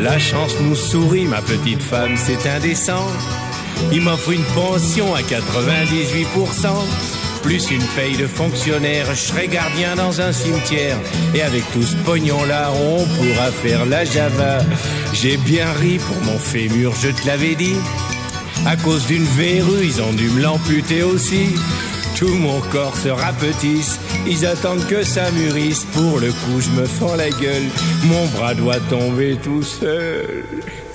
La chance nous sourit, ma petite femme, c'est indécent. Il m'offre une pension à 98%, plus une paye de fonctionnaire, je serai gardien dans un cimetière. Et avec tout ce pognon-là, on pourra faire la Java. J'ai bien ri pour mon fémur, je te l'avais dit. À cause d'une verrue, ils ont dû me l'amputer aussi. Tout mon corps se rapetisse, ils attendent que ça mûrisse. Pour le coup, je me fends la gueule, mon bras doit tomber tout seul.